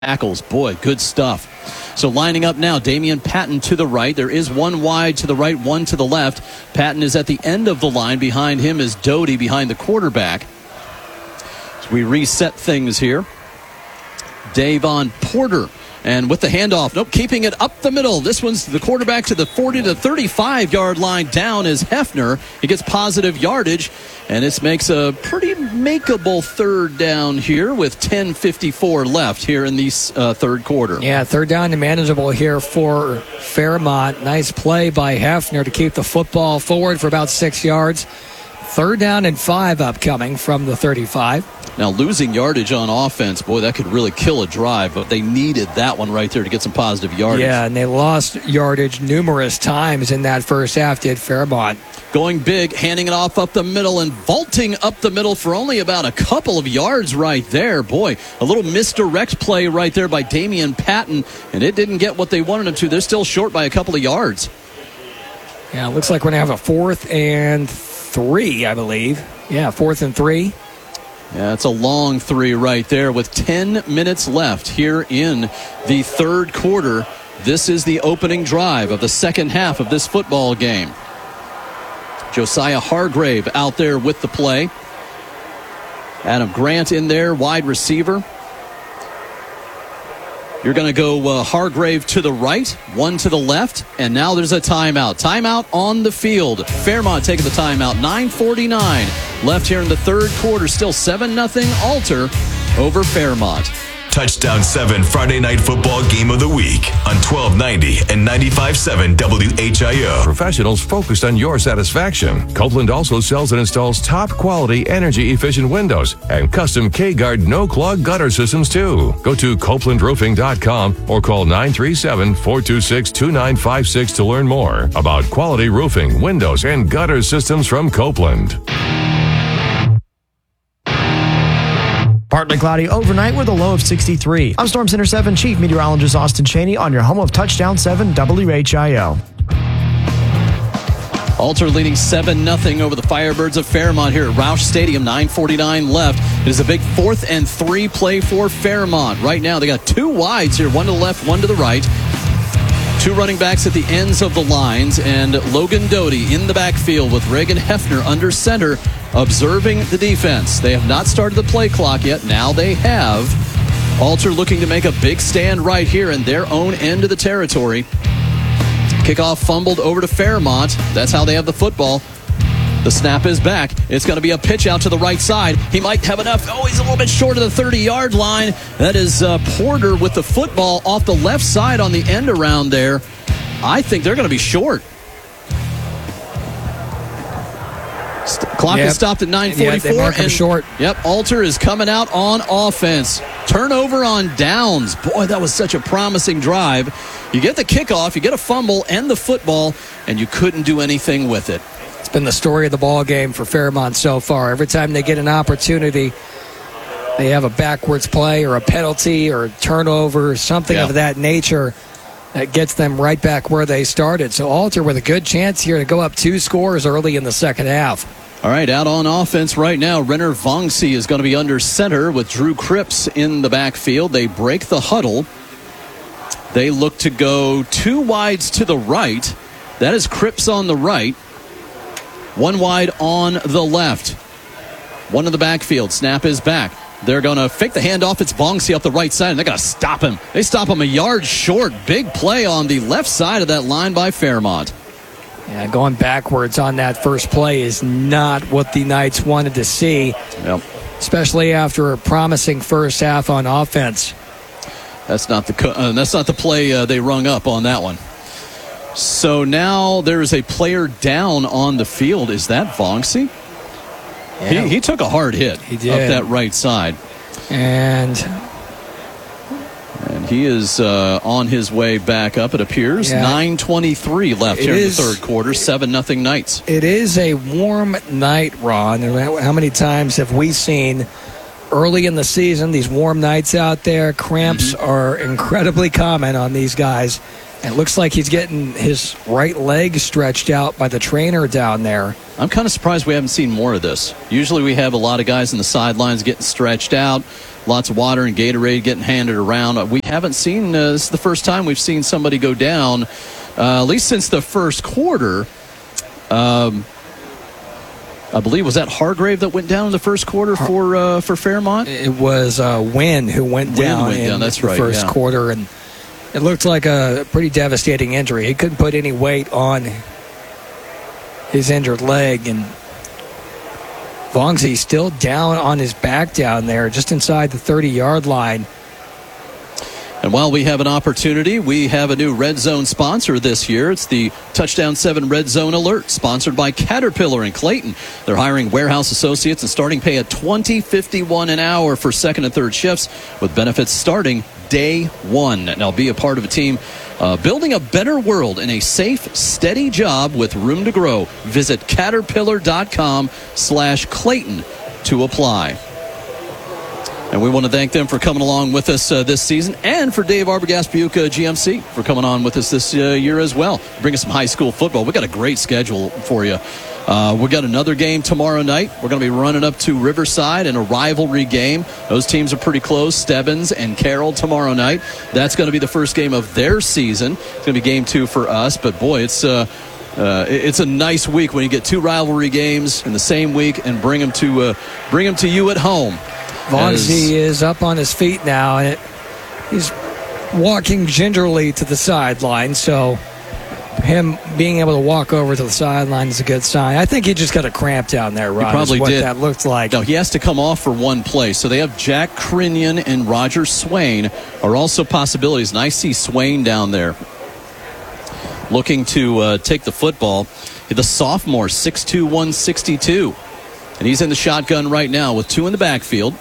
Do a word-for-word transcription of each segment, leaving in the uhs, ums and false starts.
tackles. Boy, good stuff. So lining up now, Damian Patton to the right. There is one wide to the right, one to the left. Patton is at the end of the line. Behind him is Doty behind the quarterback. So we reset things here. Davon Porter. And with the handoff, nope, keeping it up the middle. This one's the quarterback to the forty to thirty-five yard line. Down is Hefner. He gets positive yardage, and this makes a pretty makeable third down here with ten fifty-four left here in the uh, third quarter. Yeah, third down and manageable here for Fairmont. Nice play by Hefner to keep the football forward for about six yards. Third down and five upcoming from the thirty-five. Now, losing yardage on offense, boy, that could really kill a drive, but they needed that one right there to get some positive yardage. Yeah, and they lost yardage numerous times in that first half, did Fairmont. Going big, handing it off up the middle and vaulting up the middle for only about a couple of yards right there. Boy, a little misdirect play right there by Damian Patton, and it didn't get what they wanted him to. They're still short by a couple of yards. Yeah, it looks like we're going to have a fourth and three, I believe. Yeah, fourth and three. Yeah, it's a long three right there with ten minutes left here in the third quarter. This is the opening drive of the second half of this football game. Josiah Hargrave out there with the play. Adam Grant in there, wide receiver. You're going to go uh, Hargrave to the right, one to the left, and now there's a timeout. Timeout on the field. Fairmont taking the timeout. nine forty-nine left here in the third quarter. Still seven nothing Alter over Fairmont. Touchdown seven Friday Night Football Game of the Week on twelve ninety and ninety-five point seven W H I O. Professionals focused on your satisfaction. Copeland also sells and installs top quality energy efficient windows and custom K-Guard no clog gutter systems too. Go to copeland roofing dot com or call nine three seven, four two six, two nine five six to learn more about quality roofing, windows, and gutter systems from Copeland. Partly cloudy overnight with a low of sixty-three. I'm Storm Center seven Chief Meteorologist Austin Cheney on your home of Touchdown seven W H I O. Alter leading seven nothing over the Firebirds of Fairmont here at Roush Stadium. nine forty-nine left. It is a big fourth and three play for Fairmont. Right now they got two wides here, one to the left, one to the right. Two running backs at the ends of the lines, and Logan Doty in the backfield with Reagan Hefner under center, observing the defense. They have not started the play clock yet. Now they have. Alter looking to make a big stand right here in their own end of the territory. Kickoff fumbled over to Fairmont. That's how they have the football. The snap is back. It's going to be a pitch out to the right side. He might have enough. Oh, he's a little bit short of the thirty-yard line. That is uh, Porter with the football off the left side on the end around there. I think they're going to be short. St- clock yep. is stopped at nine forty-four. Yeah, and short. Yep, Alter is coming out on offense. Turnover on downs. Boy, that was such a promising drive. You get the kickoff, you get a fumble and the football, and you couldn't do anything with it. It's been the story of the ball game for Fairmont so far. Every time they get an opportunity, they have a backwards play or a penalty or a turnover, something yeah. of that nature that gets them right back where they started. So Alter with a good chance here to go up two scores early in the second half. All right, out on offense right now, Renner Vongsi is going to be under center with Drew Cripps in the backfield. They break the huddle. They look to go two wides to the right. That is Cripps on the right. One wide on the left. One in the backfield. Snap is back. They're going to fake the handoff. It's Vongsi up the right side, and they're going to stop him. They stop him a yard short. Big play on the left side of that line by Fairmont. Yeah, going backwards on that first play is not what the Knights wanted to see, yep. especially after a promising first half on offense. That's not the uh, that's not the play uh, they rung up on that one. So now there is a player down on the field. Is that Vongsi? Yeah. He, he took a hard hit he did. up that right side. And and he is uh, on his way back up, it appears. Yeah. nine twenty-three left it here is, in the third quarter. seven nothing Knights. It is a warm night, Ron. How many times have we seen early in the season, these warm nights out there, cramps mm-hmm. are incredibly common on these guys. And it looks like he's getting his right leg stretched out by the trainer down there. I'm kind of surprised we haven't seen more of this. Usually we have a lot of guys in the sidelines getting stretched out, lots of water and Gatorade getting handed around. We haven't seen, uh, this is the first time we've seen somebody go down, uh, at least since the first quarter. Um, I believe, was that Hargrave that went down in the first quarter for uh, for Fairmont? It was uh, Wynn who went Wynn down went in down. That's the right, first yeah. quarter, and it looked like a pretty devastating injury. He couldn't put any weight on his injured leg, and Vongsi still down on his back down there, just inside the thirty-yard line. And while we have an opportunity, we have a new Red Zone sponsor this year. It's the Touchdown seven Red Zone Alert, sponsored by Caterpillar in Clayton. They're hiring warehouse associates and starting pay at twenty fifty-one an hour for second and third shifts, with benefits starting day one. Now be a part of a team uh, building a better world in a safe, steady job with room to grow. Visit caterpillar.com slash Clayton to apply. And we want to thank them for coming along with us uh, this season, and for Dave Arbogast Buick uh, G M C for coming on with us this uh, year as well. Bring us some high school football. We got a great schedule for you. Uh, we got another game tomorrow night. We're going to be running up to Riverside in a rivalry game. Those teams are pretty close. Stebbins and Carroll tomorrow night. That's going to be the first game of their season. It's going to be game two for us. But boy, it's uh, uh, it's a nice week when you get two rivalry games in the same week and bring them to uh, bring them to you at home. Vongsi is up on his feet now, and it, he's walking gingerly to the sideline, so him being able to walk over to the sideline is a good sign. I think he just got a cramp down there, Rod. He probably what did. That looked like. No, he has to come off for one play. So they have Jack Crinion and Roger Swain are also possibilities, and I see Swain down there looking to uh, take the football. The sophomore, six two, one sixty-two, and he's in the shotgun right now with two in the backfield.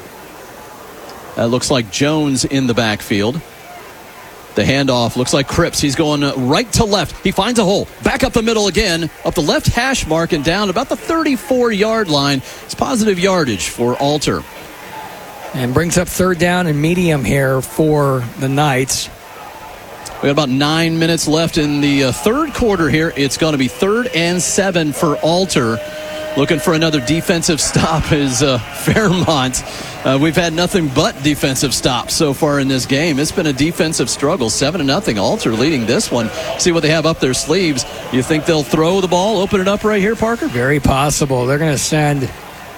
That looks like Jones in the backfield. The handoff looks like Cripps. He's going right to left. He finds a hole. Back up the middle again. Up the left hash mark and down about the thirty-four-yard line. It's positive yardage for Alter. And brings up third down and medium here for the Knights. We got about nine minutes left in the uh, third quarter here. It's going to be third and seven for Alter. Looking for another defensive stop is uh, Fairmont. Uh, we've had nothing but defensive stops so far in this game. It's been a defensive struggle. Seven to nothing. Alter leading this one. See what they have up their sleeves. You think they'll throw the ball, open it up right here, Parker? Very possible. They're going to send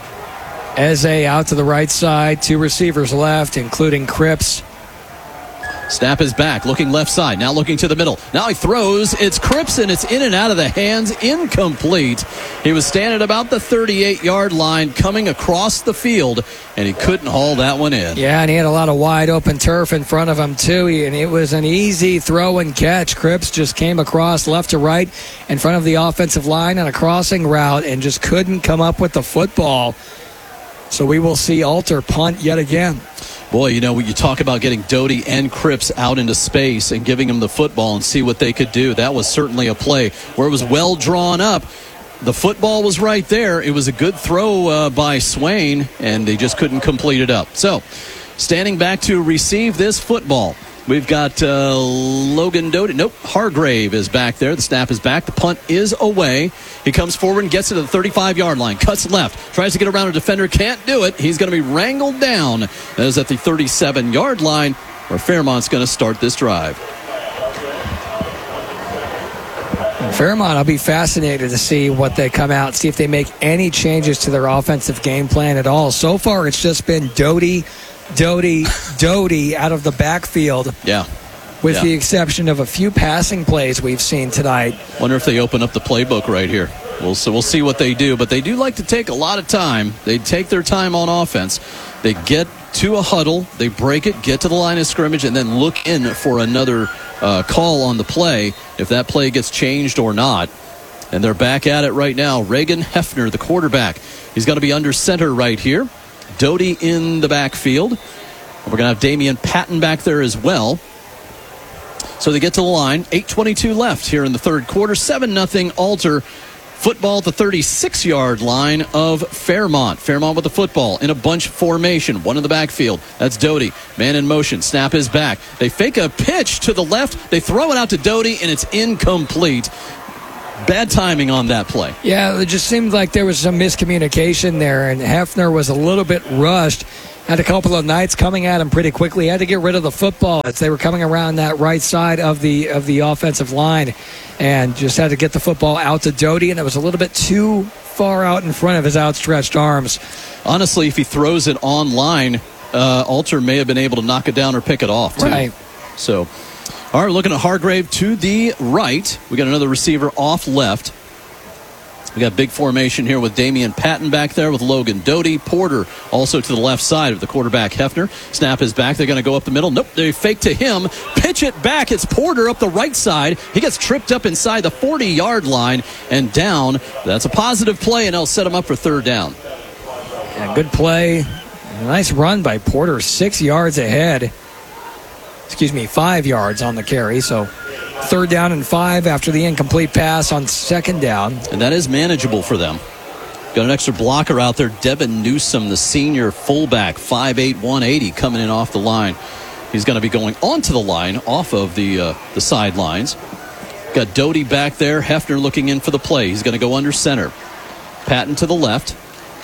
Eze out to the right side. Two receivers left, including Cripps. Snap is back, looking left side, now looking to the middle. Now he throws, it's Cripps, and it's in and out of the hands, incomplete. He was standing about the thirty-eight-yard line, coming across the field, and he couldn't haul that one in. Yeah, and he had a lot of wide open turf in front of him, too, and it was an easy throw and catch. Cripps just came across left to right in front of the offensive line on a crossing route and just couldn't come up with the football. So we will see Alter punt yet again. Boy, you know, when you talk about getting Doty and Cripps out into space and giving them the football and see what they could do, that was certainly a play where it was well drawn up. The football was right there. It was a good throw uh, by Swain, and they just couldn't complete it up. So, standing back to receive this football, we've got uh, Logan Doty. Nope, Hargrave is back there. The snap is back. The punt is away. He comes forward and gets to the thirty-five-yard line. Cuts left. Tries to get around a defender. Can't do it. He's going to be wrangled down. That is at the thirty-seven-yard line, where Fairmont's going to start this drive. Fairmont, I'll be fascinated to see what they come out, see if they make any changes to their offensive game plan at all. So far, it's just been Doty, Doty, Doty out of the backfield. Yeah. With yeah. the exception of a few passing plays we've seen tonight. Wonder if they open up the playbook right here. We'll, so we'll see what they do. But they do like to take a lot of time. They take their time on offense. They get to a huddle. They break it, get to the line of scrimmage, and then look in for another uh, call on the play, if that play gets changed or not. And they're back at it right now. Reagan Hefner, the quarterback. He's going to be under center right here. Doty in the backfield. We're going to have Damian Patton back there as well. So they get to the line. eight twenty-two left here in the third quarter. seven nothing Alter. Football at the thirty-six-yard line of Fairmont. Fairmont with the football in a bunch formation. One in the backfield. That's Doty. Man in motion. Snap is back. They fake a pitch to the left. They throw it out to Doty, and it's incomplete. Bad timing on that play. Yeah, it just seemed like there was some miscommunication there, and Hefner was a little bit rushed. Had a couple of Knights coming at him pretty quickly. Had to get rid of the football as they were coming around that right side of the of the offensive line, and just had to get the football out to Doty, and it was a little bit too far out in front of his outstretched arms. Honestly, if he throws it online, uh, Alter may have been able to knock it down or pick it off, too. Right. So, all right, looking at Hargrave to the right. We got another receiver off left. We got big formation here with Damian Patton back there with Logan Doty. Porter also to the left side of the quarterback Hefner. Snap is back. They're going to go up the middle. Nope, they fake to him. Pitch it back. It's Porter up the right side. He gets tripped up inside the forty-yard line and down. That's a positive play, and they'll set him up for third down. Yeah, good play. A nice run by Porter, six yards ahead. Excuse me, five yards on the carry, so third down and five after the incomplete pass on second down. And that is manageable for them. Got an extra blocker out there, Devin Newsom, the senior fullback, five eight, one eighty, coming in off the line. He's going to be going onto the line, off of the uh, the sidelines. Got Doty back there, Hefner looking in for the play. He's going to go under center. Patton to the left.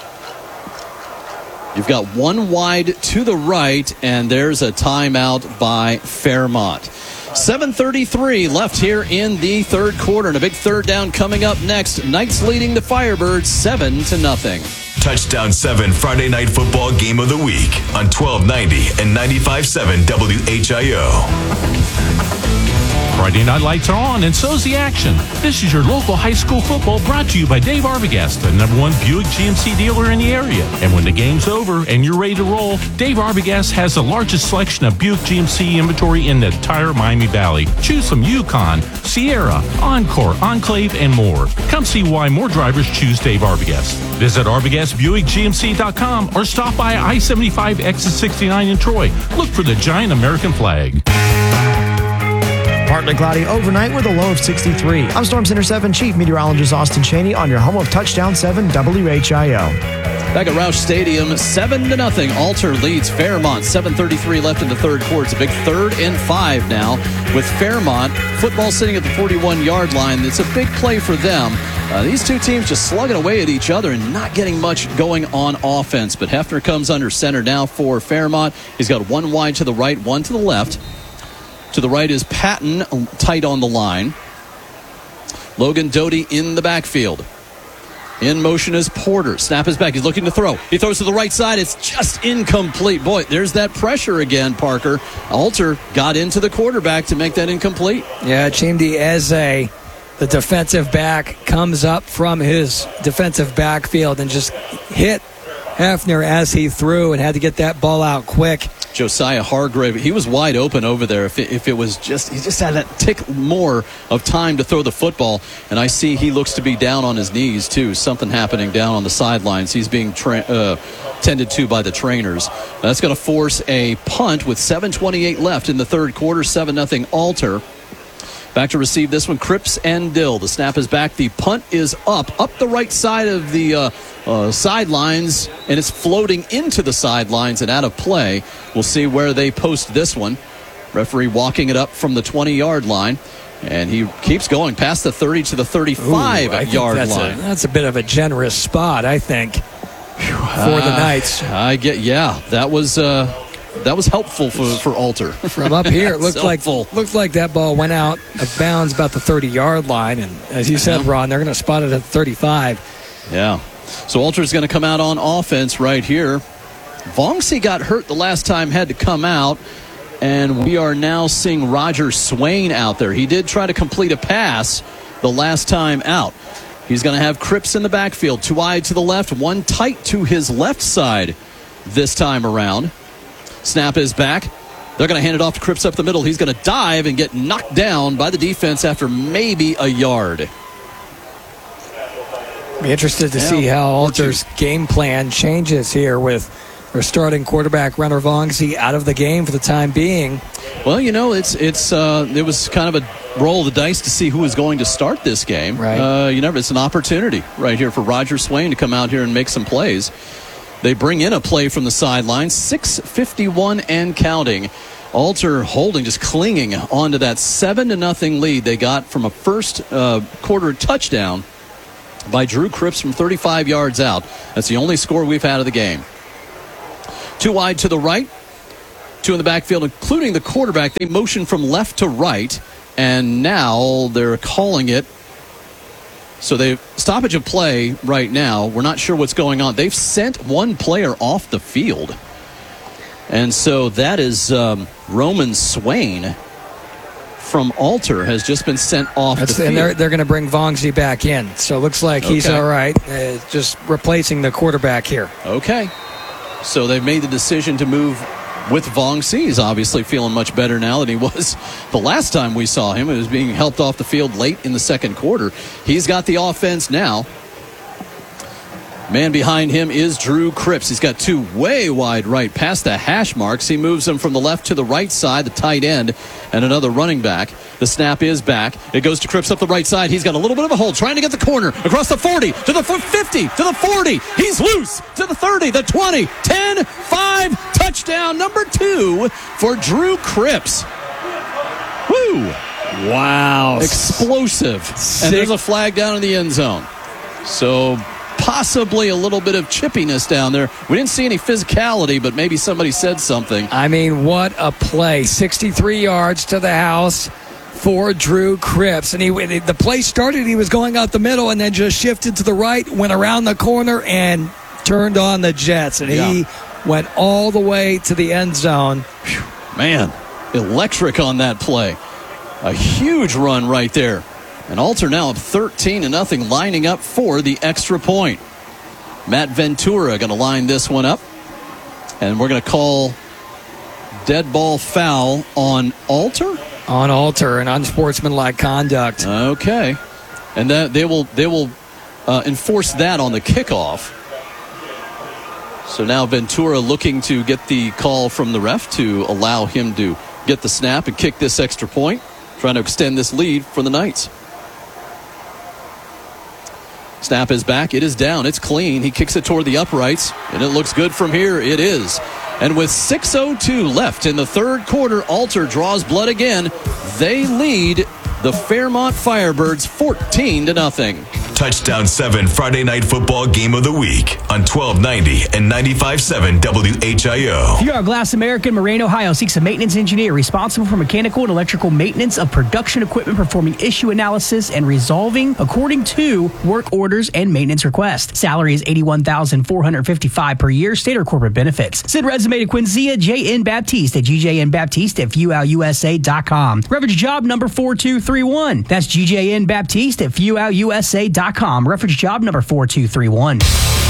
You've got one wide to the right, and there's a timeout by Fairmont. seven thirty-three left here in the third quarter, and a big third down coming up next. Knights leading the Firebirds seven to nothing. Touchdown seven Friday Night Football Game of the Week on twelve ninety and ninety-five point seven W H I O. Friday night lights are on, and so's the action. This is your local high school football brought to you by Dave Arbogast, the number one Buick G M C dealer in the area. And when the game's over and you're ready to roll, Dave Arbogast has the largest selection of Buick G M C inventory in the entire Miami Valley. Choose from Yukon, Sierra, Encore, Enclave, and more. Come see why more drivers choose Dave Arbogast. Visit Arbogast Buick G M C dot com or stop by I seventy-five exit sixty-nine in Troy. Look for the giant American flag. Partly cloudy overnight with a low of sixty-three. I'm Storm Center seven Chief Meteorologist Austin Cheney on your home of Touchdown seven W H I O. Back at Roush Stadium, seven to nothing. Alter leads Fairmont. seven thirty-three left in the third quarter. It's a big third and five now with Fairmont. Football sitting at the forty-one-yard line. It's a big play for them. Uh, these two teams just slugging away at each other and not getting much going on offense. But Hefner comes under center now for Fairmont. He's got one wide to the right, one to the left. To the right is Patton, tight on the line. Logan Doty in the backfield. In motion is Porter. Snap is back. He's looking to throw. He throws to the right side. It's just incomplete. Boy, there's that pressure again, Parker. Alter got into the quarterback to make that incomplete. Yeah, Chimdi Eze, the defensive back, comes up from his defensive backfield and just hit Hefner as he threw and had to get that ball out quick. Josiah Hargrave, he was wide open over there. If it, if it was just, he just had that tick more of time to throw the football. And I see he looks to be down on his knees, too. Something happening down on the sidelines. He's being tra- uh, tended to by the trainers. That's going to force a punt with seven twenty-eight left in the third quarter, seven nothing Alter. Back to receive this one, Cripps and Dill. The snap is back. The punt is up, up the right side of the uh, uh, sidelines, and it's floating into the sidelines and out of play. We'll see where they post this one. Referee walking it up from the twenty-yard line, and he keeps going past the thirty to the thirty-five-yard that's line. A, that's a bit of a generous spot, I think, for uh, the Knights. I get, yeah, that was... Uh, That was helpful for, for Alter. From up here, it looked like helpful. looked like that ball went out of bounds about the thirty-yard line. And as you said, Ron, they're going to spot it at thirty-five. Yeah. So Alter's going to come out on offense right here. Vongsi got hurt the last time, had to come out. And we are now seeing Roger Swain out there. He did try to complete a pass the last time out. He's going to have Cripps in the backfield. Two wide to the left, one tight to his left side this time around. Snap is back. They're going to hand it off to Cripps up the middle. He's going to dive and get knocked down by the defense after maybe a yard. Be interested to yeah, see how Alter's game plan changes here with their starting quarterback, Renner Vongsi, out of the game for the time being. Well, you know, it's it's uh, it was kind of a roll of the dice to see who was going to start this game. Right. Uh, you never. It's an opportunity right here for Roger Swain to come out here and make some plays. They bring in a play from the sideline, six fifty-one and counting. Alter holding, just clinging onto that seven to nothing lead they got from a first uh, quarter touchdown by Drew Cripps from thirty-five yards out. That's the only score we've had of the game. Two wide to the right, two in the backfield, including the quarterback. They motion from left to right, and now they're calling it. So they stoppage of play right now. We're not sure what's going on. They've sent one player off the field. And so that is um, Roman Swain from Alter has just been sent off That's, the field. And they're, they're going to bring Vongzi back in. So it looks like he's Okay. all right. Uh, just replacing the quarterback here. Okay. So they've made the decision to move with Vongzi. He's obviously feeling much better now than he was the last time we saw him. He was being helped off the field late in the second quarter. He's got the offense now. Man behind him is Drew Cripps. He's got two way wide right past the hash marks. He moves them from the left to the right side, the tight end, and another running back. The snap is back. It goes to Cripps up the right side. He's got a little bit of a hole, trying to get the corner across the forty, to the fifty, to the forty. He's loose to the thirty, the twenty, ten, five, touchdown number two for Drew Cripps. Woo! Wow. Explosive. And there's a flag down in the end zone. So possibly a little bit of chippiness down there. We didn't see any physicality, but maybe somebody said something. I mean, what a play. sixty-three yards to the house for Drew Cripps. And he, the play started, he was going out the middle and then just shifted to the right, went around the corner and turned on the Jets. And Yeah. he went all the way to the end zone. Man, electric on that play. A huge run right there. And Alter now up thirteen to nothing, lining up for the extra point. Matt Ventura going to line this one up. And we're going to call dead ball foul on Alter. On Alter and unsportsmanlike conduct. Okay. And that they will they will uh, enforce that on the kickoff. So now Ventura looking to get the call from the ref to allow him to get the snap and kick this extra point, trying to extend this lead for the Knights. Snap is back. It is down. It's clean. He kicks it toward the uprights, and it looks good from here. It is. And with six oh two left in the third quarter, Alter draws blood again. They lead the Fairmont Firebirds fourteen to nothing. Touchdown seven Friday Night Football Game of the Week on twelve ninety and ninety-five point seven W H I O. F U R Glass America in Moraine, Ohio seeks a maintenance engineer responsible for mechanical and electrical maintenance of production equipment, performing issue analysis and resolving according to work orders and maintenance requests. Salary is eighty-one thousand four hundred fifty-five dollars per year. State or corporate benefits. Send resume to Quinzia J N Baptiste at G J N Baptiste at F U L U S A dot com. Reference job number four two three one. That's G J N Baptiste at F U L U S A dot com. Reference job number four two three one.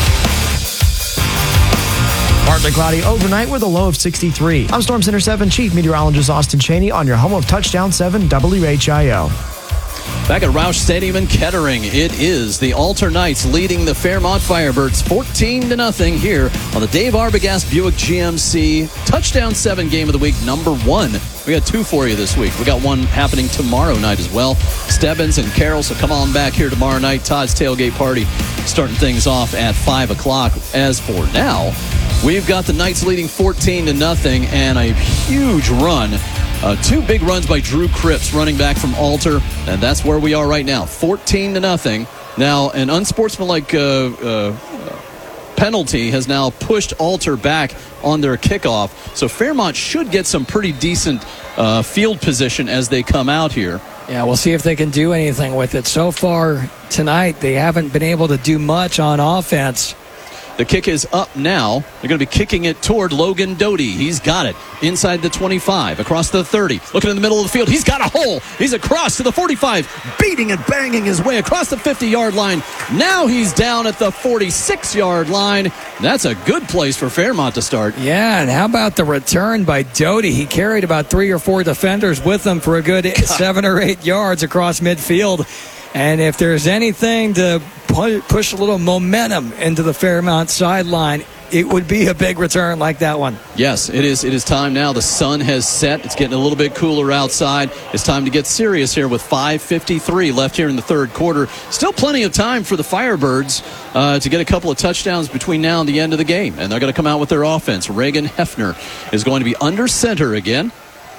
Partly cloudy overnight with a low of sixty-three. I'm Storm Center seven Chief Meteorologist Austin Cheney on your home of Touchdown seven W H I O. Back at Roush Stadium in Kettering, it is the Alter Knights leading the Fairmont Firebirds fourteen to nothing here on the Dave Arbogast Buick G M C Touchdown seven Game of the Week number one. We got two for you this week. We got one happening tomorrow night as well. Stebbins and Carroll, so come on back here tomorrow night. Todd's Tailgate Party starting things off at five o'clock. As for now, we've got the Knights leading fourteen to nothing and a huge run. Uh, two big runs by Drew Cripps, running back from Alter, and that's where we are right now, fourteen to nothing. Now, an unsportsmanlike uh, uh, penalty has now pushed Alter back on their kickoff, so Fairmont should get some pretty decent uh, field position as they come out here. Yeah, we'll see if they can do anything with it. So far tonight, they haven't been able to do much on offense. The kick is up now. They're going to be kicking it toward Logan Doty. He's got it inside the twenty-five, across the thirty. Looking in the middle of the field. He's got a hole. He's across to the forty-five, beating and banging his way across the fifty-yard line. Now he's down at the forty-six-yard line. That's a good place for Fairmont to start. Yeah, and how about the return by Doty? He carried about three or four defenders with him for a good God. seven or eight yards across midfield. And if there's anything to push a little momentum into the Fairmont sideline, it would be a big return like that one. Yes, it is. It is time now. The sun has set. It's getting a little bit cooler outside. It's time to get serious here with five fifty-three left here in the third quarter. Still plenty of time for the Firebirds uh, to get a couple of touchdowns between now and the end of the game. And they're going to come out with their offense. Reagan Hefner is going to be under center again.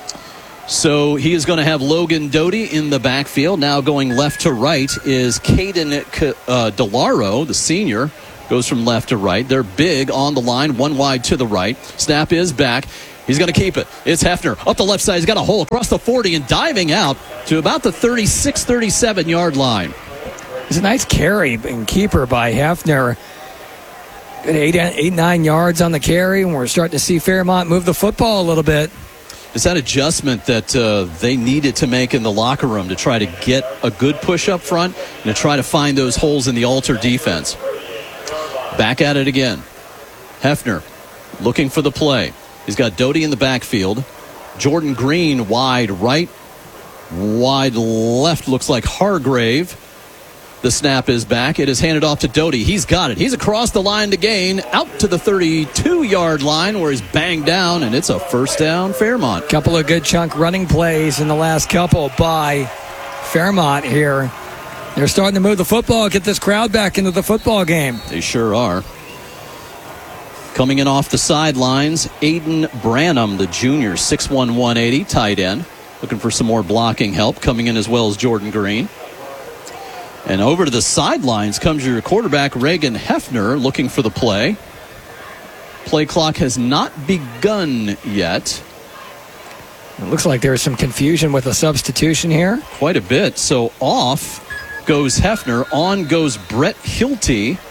So he is going to have Logan Doty in the backfield. Now going left to right is Caden uh, DeLaro, the senior. Goes from left to right. They're big on the line, one wide to the right. Snap is back. He's going to keep it. It's Hefner up the left side. He's got a hole across the forty and diving out to about the thirty-six, thirty-seven yard line. It's a nice carry and keeper by Hefner. Good eight, eight, nine yards on the carry, and we're starting to see Fairmont move the football a little bit. It's that adjustment that uh, they needed to make in the locker room to try to get a good push up front and to try to find those holes in the Alter defense. Back at it again. Hefner looking for the play. He's got Doty in the backfield. Jordan Green wide right. Wide left looks like Hargrave. The snap is back. It is handed off to Doty. He's got it. He's across the line to gain. Out to the thirty-two yard line where he's banged down, and it's a first down Fairmont. Couple of good chunk running plays in the last couple by Fairmont here. They're starting to move the football, get this crowd back into the football game. They sure are. Coming in off the sidelines, Aiden Branham, the junior, six one, one eighty, tight end. Looking for some more blocking help. Coming in as well as Jordan Green. And over to the sidelines comes your quarterback, Reagan Hefner, looking for the play. Play clock has not begun yet. It looks like there's some confusion with a substitution here. Quite a bit. So off goes Hefner. On goes Brett Hilty.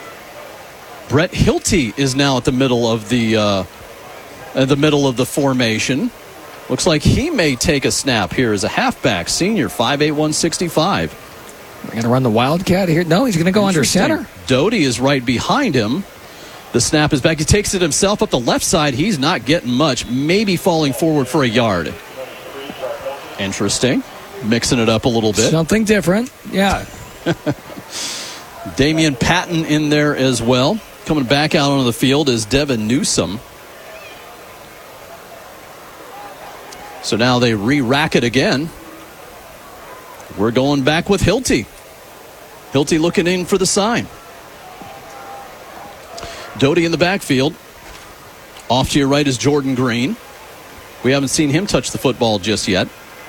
Brett Hilty is now at the middle of the uh, at the middle of the formation. Looks like he may take a snap here as a halfback. Senior, five eight, one sixty-five. We're going to run the Wildcat here. No, he's going to go under center. Doty is right behind him. The snap is back. He takes it himself up the left side. He's not getting much. Maybe falling forward for a yard. Interesting. Mixing it up a little bit. Something different. Yeah. Damian Patton in there as well. Coming back out onto the field is Devin Newsom. So now they re-rack it again. We're going back with Hilty. Hilty looking in for the sign. Doty in the backfield. Off to your right is Jordan Green. We haven't seen him touch the football just yet.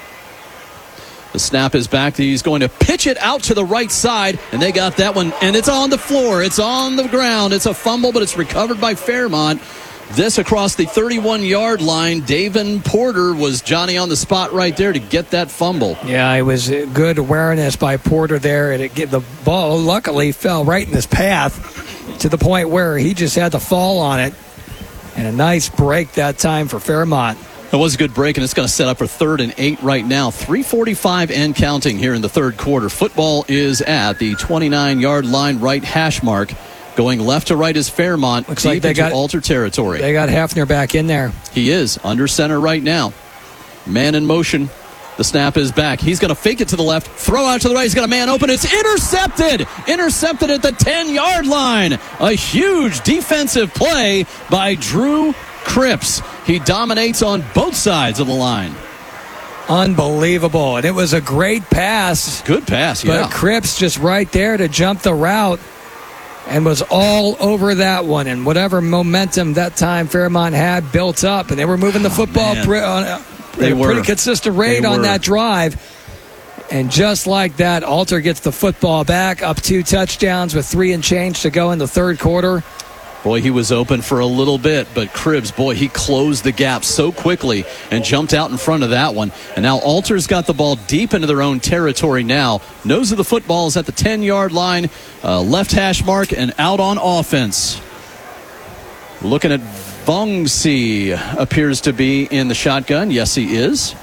The snap is back. He's going to pitch it out to the right side, and they got that one, and it's on the floor. It's on the ground. It's a fumble, but it's recovered by Fairmont. This across the thirty-one yard line. Davin Porter was Johnny on the spot right there to get that fumble. Yeah, it was good awareness by Porter there. And it, the ball luckily fell right in his path to the point where he just had to fall on it. And a nice break that time for Fairmont. It was a good break, and it's going to set up for third and eight right now. three forty-five and counting here in the third quarter. Football is at the twenty-nine yard line, right hash mark. Going left to right is Fairmont. Looks like they got Alter territory. They got Hefner back in there. He is under center right now. Man in motion. The snap is back. He's going to fake it to the left. Throw out to the right. He's got a man open. It's intercepted. Intercepted at the ten yard line. A huge defensive play by Drew Cripps. He dominates on both sides of the line. Unbelievable. And it was a great pass. Good pass, yeah. But Cripps just right there to jump the route and was all over that one. And whatever momentum that time Fairmont had built up, and they were moving the football oh, pre- on a, they a were. pretty consistent rate they on were. that drive. And just like that, Alter gets the football back, up two touchdowns with three and change to go in the third quarter. Boy, he was open for a little bit, but Cribbs, boy, he closed the gap so quickly and jumped out in front of that one. And now Alter's got the ball deep into their own territory now. Nose of the football is at the ten yard line, uh, left hash mark, and out on offense. Looking at Vongsi, appears to be in the shotgun. Yes, he is.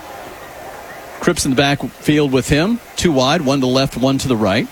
Cripps in the backfield with him. Two wide, one to the left, one to the right.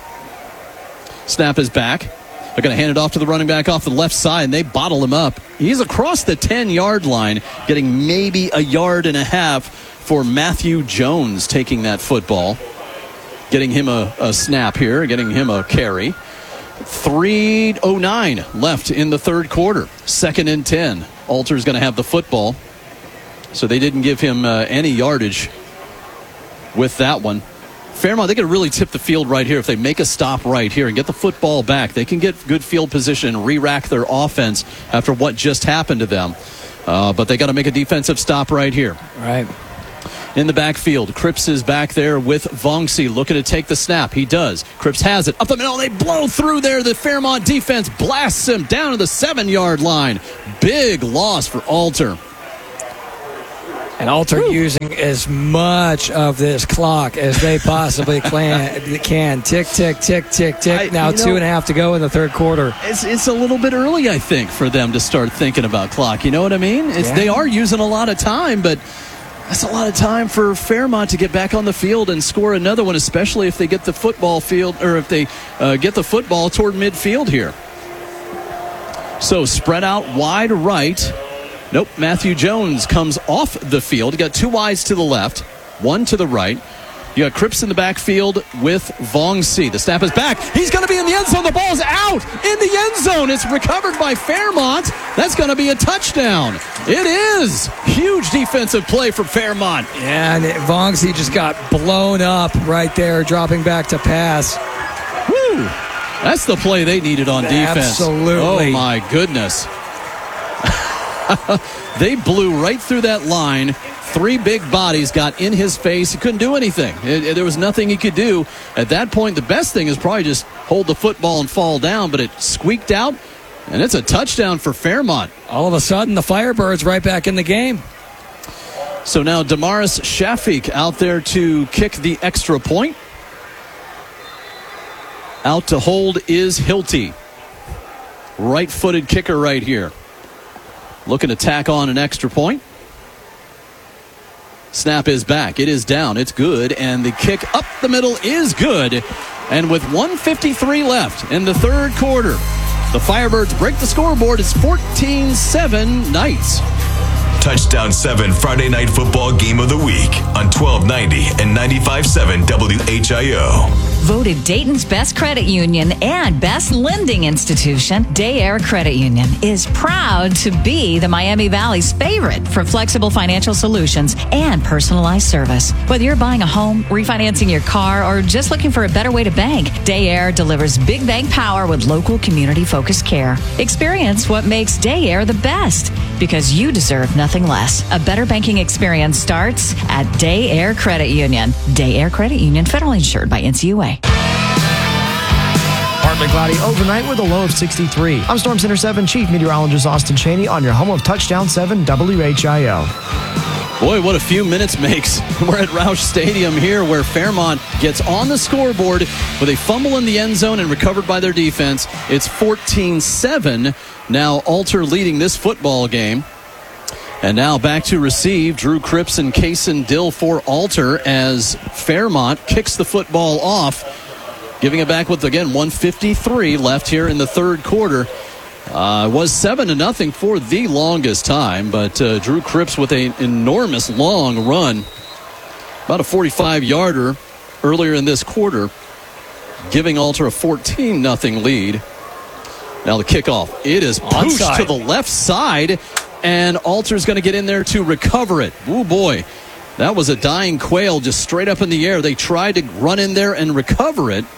Snap is back. They're going to hand it off to the running back off the left side, and they bottle him up. He's across the ten yard line, getting maybe a yard and a half for Matthew Jones taking that football. Getting him a, a snap here, getting him a carry. three oh nine left in the third quarter. Second and ten. Alter's going to have the football. So they didn't give him uh, any yardage with that one. Fairmont, they can really tip the field right here. If they make a stop right here and get the football back, they can get good field position and re-rack their offense after what just happened to them. Uh, but they got to make a defensive stop right here. Right. In the backfield, Cripps is back there with Vongsi looking to take the snap. He does. Cripps has it. Up the middle, they blow through there. The Fairmont defense blasts him down to the seven-yard line. Big loss for Alter. And Alter Woo. using as much of this clock as they possibly can. can. Tick, tick, tick, tick, tick. I, now two know, and a half to go in the third quarter. It's it's a little bit early, I think, for them to start thinking about clock. You know what I mean? It's, yeah. They are using a lot of time, but that's a lot of time for Fairmont to get back on the field and score another one, especially if they get the football field, or if they uh, get the football toward midfield here. So spread out wide right. Nope, Matthew Jones comes off the field. You got two wides to the left, one to the right. You got Cripps in the backfield with Vongsi. The snap is back. He's going to be in the end zone. The ball's out in the end zone. It's recovered by Fairmont. That's going to be a touchdown. It is. Huge defensive play for Fairmont. Yeah, and Vongsi just got blown up right there, dropping back to pass. Woo! That's the play they needed on defense. Absolutely. Oh, my goodness. They blew right through that line. Three big bodies got in his face. He couldn't do anything. It, it, there was nothing he could do. At that point, the best thing is probably just hold the football and fall down, but it squeaked out, and it's a touchdown for Fairmont. All of a sudden, the Firebirds right back in the game. So now Damaris Shafik out there to kick the extra point. Out to hold is Hilty. Right-footed kicker right here. Looking to tack on an extra point. Snap is back. It is down. It's good. And the kick up the middle is good. And with one fifty-three left in the third quarter, the Firebirds break the scoreboard. It's fourteen seven Knights. Touchdown seven Friday Night Football Game of the Week on twelve ninety and ninety-five point seven W H I O. Voted Dayton's best credit union and best lending institution, Day Air Credit Union is proud to be the Miami Valley's favorite for flexible financial solutions and personalized service. Whether you're buying a home, refinancing your car, or just looking for a better way to bank, Day Air delivers big bank power with local community-focused care. Experience what makes Day Air the best, because you deserve nothing less. A better banking experience starts at Day Air Credit Union. Day Air Credit Union, federally insured by N C U A. Partly cloudy overnight with a low of sixty-three. I'm Storm Center seven Chief Meteorologist Austin Cheney on your home of Touchdown seven W H I O. Boy, what a few minutes makes. We're at Roush Stadium here, where Fairmont gets on the scoreboard with a fumble in the end zone and recovered by their defense. It's fourteen seven. Now Alter leading this football game. And now back to receive, Drew Cripps and Kaysen Dill for Alter as Fairmont kicks the football off, giving it back with, again, one fifty-three left here in the third quarter. Uh, it was seven to nothing for the longest time, but uh, Drew Cripps with an enormous long run, about a forty-five-yarder earlier in this quarter, giving Alter a fourteen nothing lead. Now the kickoff. It is pushed Onside to the left side, and Alter's going to get in there to recover it. Oh, boy. That was a dying quail just straight up in the air. They tried to run in there and recover it.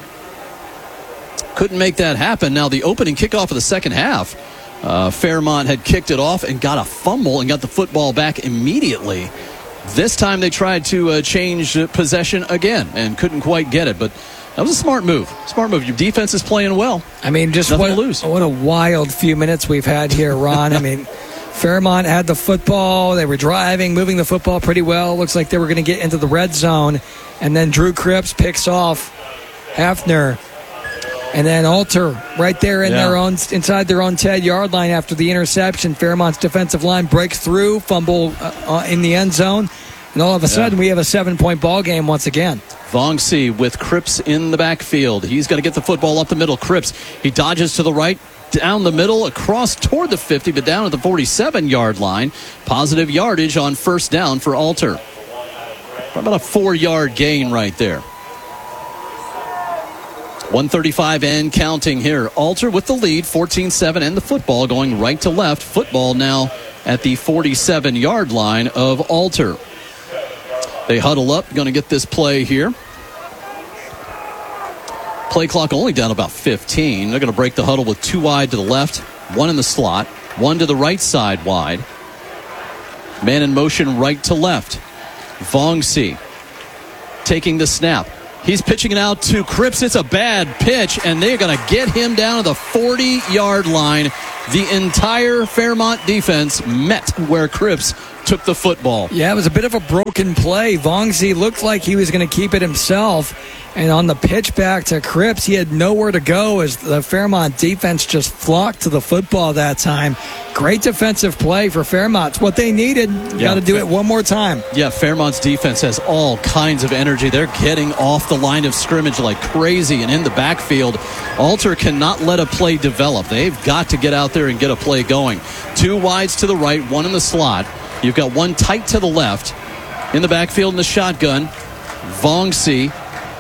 Couldn't make that happen. Now the opening kickoff of the second half, uh, Fairmont had kicked it off and got a fumble and got the football back immediately. This time they tried to uh, change possession again and couldn't quite get it, but that was a smart move. Smart move. Your defense is playing well. I mean, just Nothing what, to lose. what a wild few minutes we've had here, Ron. I mean, Fairmont had the football. They were driving, moving the football pretty well. Looks like they were going to get into the red zone. And then Drew Cripps picks off Hafner. And then Alter right there in Yeah. their own inside their own ten-yard line after the interception. Fairmont's defensive line breaks through, fumble uh, in the end zone. And all of a sudden, we have a seven-point ball game once again. Vongsi with Cripps in the backfield. He's going to get the football up the middle. Cripps, he dodges to the right, down the middle, across toward the fifty, but down at the forty-seven-yard line. Positive yardage on first down for Alter. About a four-yard gain right there. one thirty-five and counting here. Alter with the lead, fourteen seven, and the football going right to left. Football now at the forty-seven-yard line of Alter. They huddle up, going to get this play here. Play clock only down about fifteen. They're going to break the huddle with two wide to the left, one in the slot, one to the right side wide. Man in motion right to left. Vongsi taking the snap. He's pitching it out to Cripps. It's a bad pitch, and they're going to get him down to the forty-yard line. The entire Fairmont defense met where Cripps took the football. Yeah, it was a bit of a broken play. Vongsi looked like he was going to keep it himself. And on the pitch back to Cripps, he had nowhere to go as the Fairmont defense just flocked to the football that time. Great defensive play for Fairmont. It's what they needed. Yeah, got to do it one more time. Yeah, Fairmont's defense has all kinds of energy. They're getting off the line of scrimmage like crazy and in the backfield. Alter cannot let a play develop. They've got to get out there and get a play going. Two wides to the right, one in the slot. You've got one tight to the left. In the backfield in the shotgun, Vongsi.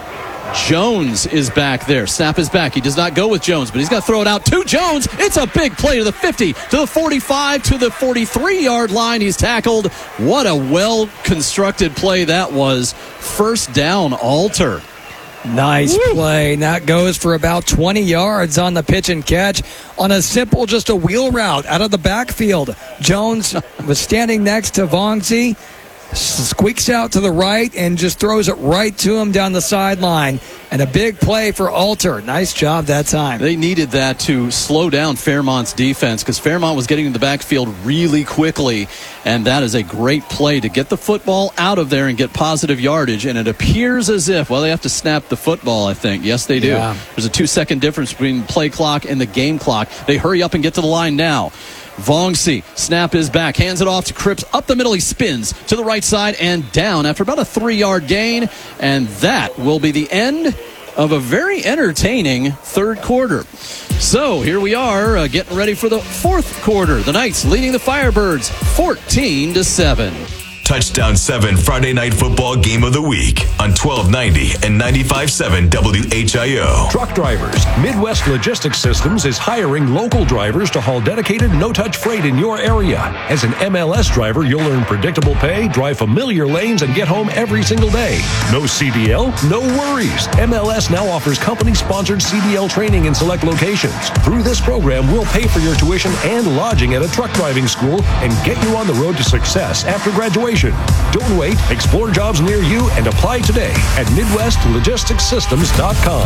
Jones is back there. Snap is back. He does not go with Jones, but he's got to throw it out to Jones. It's a big play to the fifty, to the forty-five, to the forty-three-yard line. He's tackled. What a well-constructed play that was. First down, Alter. Nice Woo. play. And that goes for about twenty yards on the pitch and catch on a simple, just a wheel route out of the backfield. Jones was standing next to Vongsi. Squeaks out to the right and just throws it right to him down the sideline. And a big play for Alter. Nice job that time. They needed that to slow down Fairmont's defense because Fairmont was getting in the backfield really quickly. And that is a great play to get the football out of there and get positive yardage. And it appears as if, well, they have to snap the football, I think. Yes, they do. Yeah. There's a two-second difference between the play clock and the game clock. They hurry up and get to the line now. Vongsi, snap is back, hands it off to Cripps. Up the middle, he spins to the right side and down after about a three-yard gain. And that will be the end of a very entertaining third quarter. So here we are uh, getting ready for the fourth quarter. The Knights leading the Firebirds fourteen to seven. Touchdown seven Friday Night Football Game of the Week on twelve ninety and ninety-five point seven W H I O. Truck drivers. Midwest Logistics Systems is hiring local drivers to haul dedicated no-touch freight in your area. As an M L S driver, you'll earn predictable pay, drive familiar lanes, and get home every single day. No C D L? No worries. M L S now offers company-sponsored C D L training in select locations. Through this program, we'll pay for your tuition and lodging at a truck driving school and get you on the road to success after graduation. Don't wait. Explore jobs near you and apply today at Midwest Logistics Systems dot com.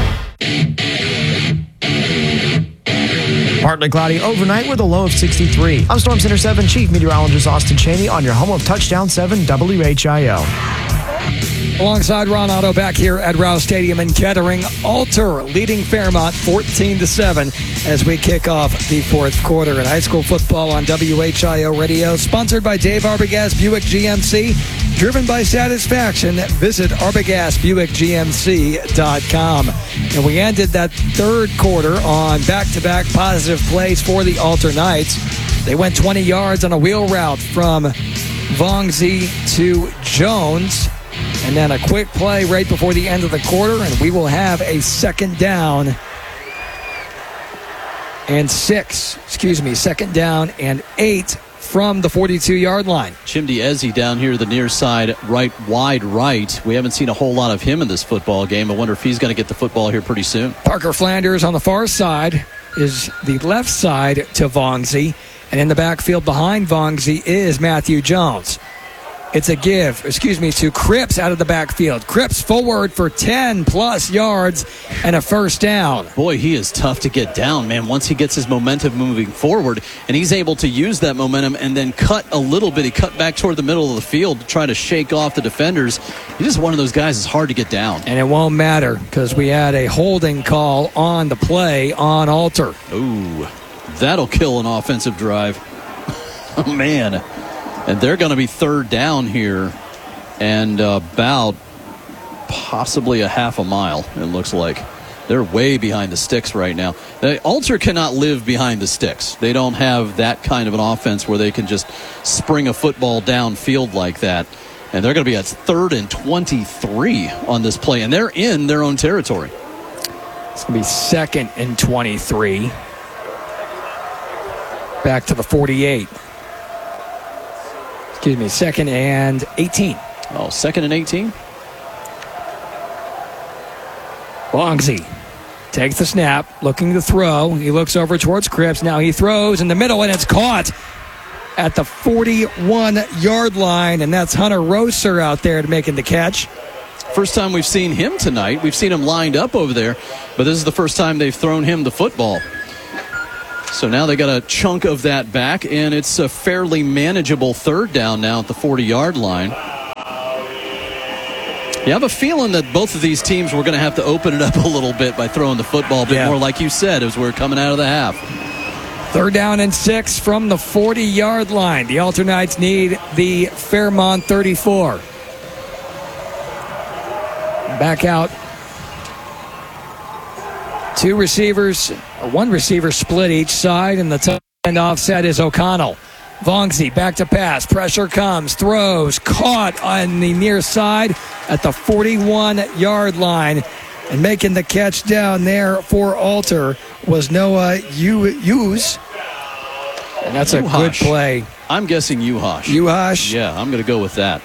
Partly cloudy overnight with a low of sixty-three. I'm Storm Center seven Chief Meteorologist Austin Cheney on your home of Touchdown seven W H I O. Alongside Ron Otto back here at Rouse Stadium in Kettering. Alter leading Fairmont fourteen to seven as we kick off the fourth quarter in high school football on W H I O Radio. Sponsored by Dave Arbogast Buick G M C. Driven by satisfaction. Visit Arbogast Buick G M C dot com. And we ended that third quarter on back-to-back positive plays for the Alter Knights. They went twenty yards on a wheel route from Vongsi to Jones. And then a quick play right before the end of the quarter, and we will have a second down and six, excuse me, second down and eight from the forty-two-yard line. Chimdi Ezi down here, the near side, right, wide right. We haven't seen a whole lot of him in this football game. I wonder if he's going to get the football here pretty soon. Parker Flanders on the far side is the left side to Vongsi, and in the backfield behind Vongsi is Matthew Jones. It's a give, excuse me, to Cripps out of the backfield. Cripps forward for ten-plus yards and a first down. Boy, he is tough to get down, man, once he gets his momentum moving forward. And he's able to use that momentum and then cut a little bit. He cut back toward the middle of the field to try to shake off the defenders. He's just one of those guys that's hard to get down. And it won't matter because we had a holding call on the play on Alter. Ooh, that'll kill an offensive drive. Oh, man. And they're going to be third down here and uh, about possibly a half a mile, it looks like. They're way behind the sticks right now. The Alter cannot live behind the sticks. They don't have that kind of an offense where they can just spring a football downfield like that. And they're going to be at third and twenty-three on this play, and they're in their own territory. It's going to be second and twenty-three. Back to the forty-eight. Excuse me, second and eighteen. Oh, second and eighteen? Vongsy takes the snap, looking to throw. He looks over towards Cripps. Now he throws in the middle, and it's caught at the forty-one-yard line, and that's Hunter Roser out there making the catch. First time we've seen him tonight. We've seen him lined up over there, but this is the first time they've thrown him the football. So now they got a chunk of that back, and it's a fairly manageable third down now at the forty-yard line. You have a feeling that both of these teams were going to have to open it up a little bit by throwing the football a bit yeah. more, like you said, as we're coming out of the half. Third down and six from the forty-yard line. The Alternites need the Fairmont thirty-four. Back out. Two receivers, or one receiver split each side, and the tight end offset is O'Connell. Vongsy back to pass. Pressure comes. Throws. Caught on the near side at the forty-one-yard line. And making the catch down there for Alter was Noah Hughes. And that's a Uhash. good play. I'm guessing Uhash. Uhash. Yeah, I'm going to go with that.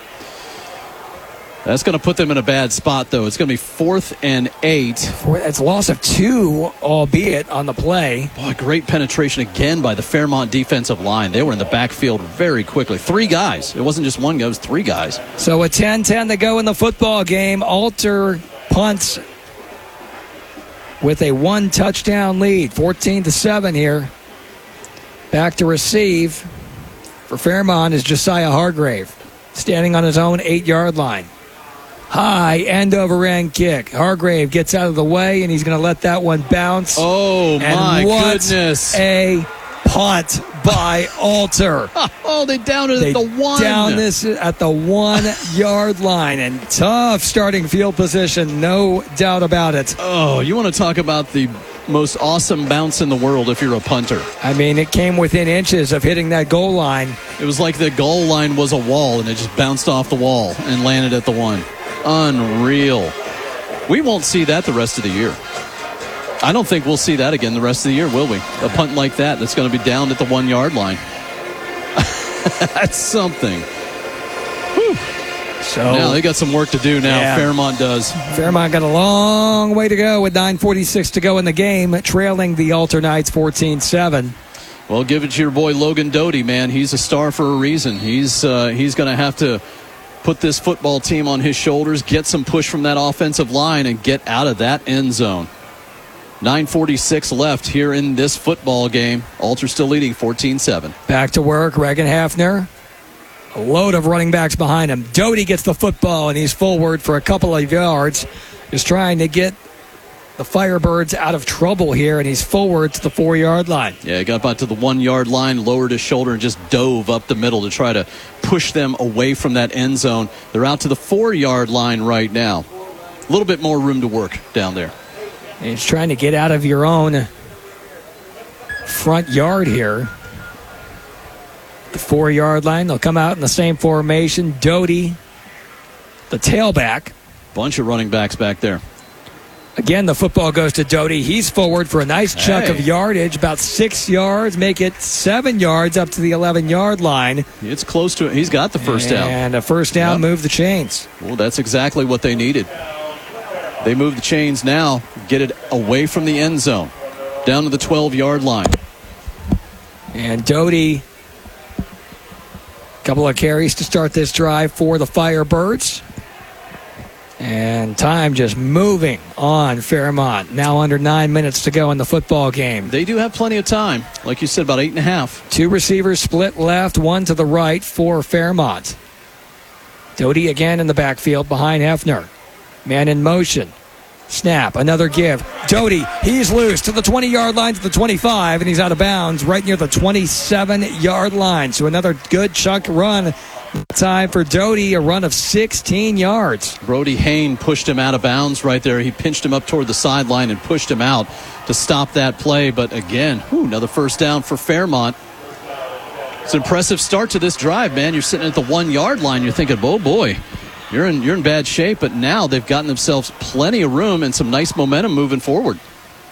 That's going to put them in a bad spot, though. It's going to be fourth and eight. It's a loss of two, albeit, on the play. Boy, great penetration again by the Fairmont defensive line. They were in the backfield very quickly. Three guys. It wasn't just one guy. It was three guys. So a ten ten to go in the football game. Alter punts with a one-touchdown lead. fourteen to seven here. Back to receive for Fairmont is Josiah Hargrave, standing on his own eight-yard line. High end-over-end kick. Hargrave gets out of the way, and he's going to let that one bounce. Oh, my and what goodness. a punt by Alter. Oh, they downed it they at the one. Down this at the one-yard line, and tough starting field position, no doubt about it. Oh, you want to talk about the most awesome bounce in the world if you're a punter. I mean, it came within inches of hitting that goal line. It was like the goal line was a wall, and it just bounced off the wall and landed at the one. Unreal. We won't see that the rest of the year. I don't think we'll see that again the rest of the year, will we? A punt like that that's going to be down at the one-yard line. That's something. Whew. So now they got some work to do now. Yeah. Fairmont does. Fairmont got a long way to go with nine forty-six to go in the game, trailing the Alternites fourteen seven. Well, give it to your boy Logan Doty, man. He's a star for a reason. He's uh, he's going to have to put this football team on his shoulders, get some push from that offensive line, and get out of that end zone. nine forty-six left here in this football game. Alter still leading fourteen seven. Back to work, Reagan Hafner. A load of running backs behind him. Doty gets the football, and he's forward for a couple of yards. Just trying to get the Firebirds out of trouble here, and he's forward to the four-yard line. Yeah, he got about to the one-yard line, lowered his shoulder, and just dove up the middle to try to push them away from that end zone. They're out to the four-yard line right now. A little bit more room to work down there. And he's trying to get out of your own front yard here. The four-yard line, they'll come out in the same formation. Doty, the tailback. Bunch of running backs back there. Again, the football goes to Doty. He's forward for a nice chunk Hey. of yardage, about six yards, make it seven yards up to the eleven-yard line. It's close to it. He's got the first down. And a first down, Yep. move the chains. Well, that's exactly what they needed. They move the chains now, get it away from the end zone, down to the twelve-yard line. And Doty, a couple of carries to start this drive for the Firebirds. And time just moving on Fairmont. Now under nine minutes to go in the football game. They do have plenty of time. Like you said, about eight and a half. Two receivers split left, one to the right for Fairmont. Doty again in the backfield behind Hefner. Man in motion. Snap, another give. Doty, he's loose to the twenty-yard line, to the twenty-five, and he's out of bounds right near the twenty-seven-yard line. So another good chunk run. Time for Doty, a run of sixteen yards. Brody Hain pushed him out of bounds right there. He pinched him up toward the sideline and pushed him out to stop that play. But again, whew, another first down for Fairmont. It's an impressive start to this drive, man. You're sitting at the one-yard line. You're thinking, oh, boy, you're in, you're in bad shape. But now they've gotten themselves plenty of room and some nice momentum moving forward.